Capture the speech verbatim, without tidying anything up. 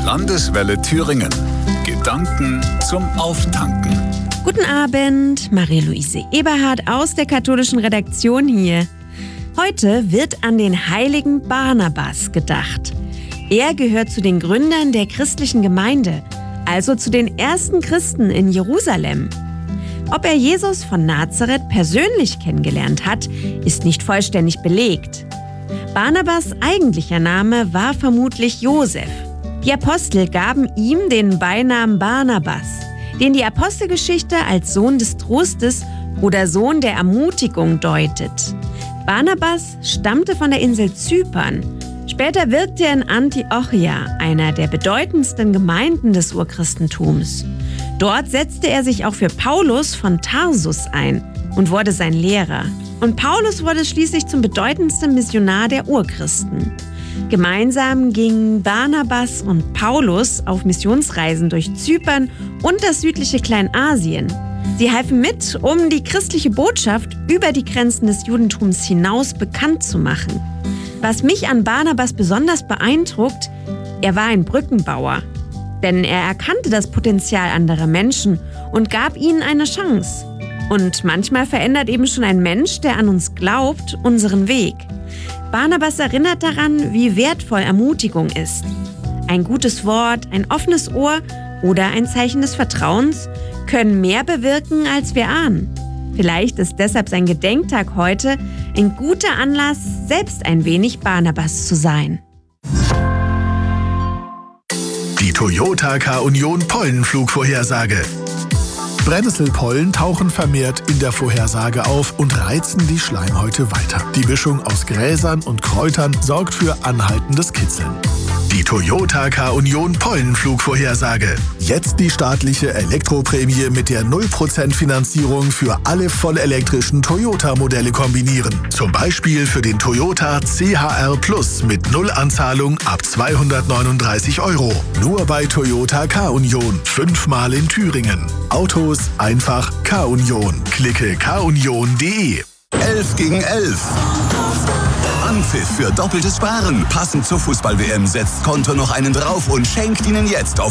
Landeswelle Thüringen. Gedanken zum Auftanken. Guten Abend, Marie-Louise Eberhardt aus der katholischen Redaktion hier. Heute wird an den heiligen Barnabas gedacht. Er gehört zu den Gründern der christlichen Gemeinde, also zu den ersten Christen in Jerusalem. Ob er Jesus von Nazareth persönlich kennengelernt hat, ist nicht vollständig belegt. Barnabas' eigentlicher Name war vermutlich Josef. Die Apostel gaben ihm den Beinamen Barnabas, den die Apostelgeschichte als Sohn des Trostes oder Sohn der Ermutigung deutet. Barnabas stammte von der Insel Zypern. Später wirkte er in Antiochia, einer der bedeutendsten Gemeinden des Urchristentums. Dort setzte er sich auch für Paulus von Tarsus ein und wurde sein Lehrer. Und Paulus wurde schließlich zum bedeutendsten Missionar der Urchristen. Gemeinsam gingen Barnabas und Paulus auf Missionsreisen durch Zypern und das südliche Kleinasien. Sie halfen mit, um die christliche Botschaft über die Grenzen des Judentums hinaus bekannt zu machen. Was mich an Barnabas besonders beeindruckt, er war ein Brückenbauer. Denn er erkannte das Potenzial anderer Menschen und gab ihnen eine Chance. Und manchmal verändert eben schon ein Mensch, der an uns glaubt, unseren Weg. Barnabas erinnert daran, wie wertvoll Ermutigung ist. Ein gutes Wort, ein offenes Ohr oder ein Zeichen des Vertrauens können mehr bewirken, als wir ahnen. Vielleicht ist deshalb sein Gedenktag heute ein guter Anlass, selbst ein wenig Barnabas zu sein. Die Toyota K-Union Pollenflugvorhersage. Brennnesselpollen tauchen vermehrt in der Vorhersage auf und reizen die Schleimhäute weiter. Die Mischung aus Gräsern und Kräutern sorgt für anhaltendes Kitzeln. Die Toyota K-Union Pollenflugvorhersage. Jetzt die staatliche Elektroprämie mit der null Prozent Finanzierung für alle vollelektrischen Toyota-Modelle kombinieren. Zum Beispiel für den Toyota C H R Plus mit Nullanzahlung ab zweihundertneununddreißig Euro. Nur bei Toyota K-Union. Fünfmal in Thüringen. Autos einfach K-Union. Klicke k union punkt de. elf gegen elf. Anpfiff für doppeltes Sparen. Passend zur Fußball-W M setzt Konto noch einen drauf und schenkt Ihnen jetzt auf